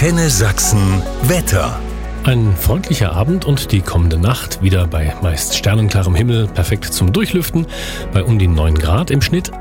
Antenne Sachsen Wetter. Ein freundlicher Abend und die kommende Nacht wieder bei meist sternenklarem Himmel, perfekt zum Durchlüften, bei um die 9 Grad im Schnitt.